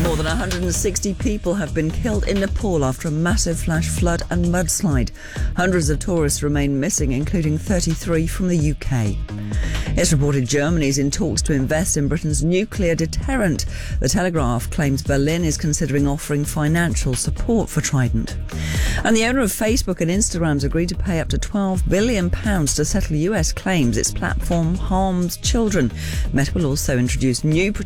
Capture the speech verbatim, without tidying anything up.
More than one hundred sixty people have been killed in Nepal after a massive flash flood and mudslide. Hundreds of tourists remain missing, including thirty-three from the U K. It's reported Germany is in talks to invest in Britain's nuclear deterrent. The Telegraph claims Berlin is considering offering financial support for Trident. And the owner of Facebook and Instagram has agreed to pay up to twelve billion pounds to settle U S claims its platform harms children. Meta will also introduce new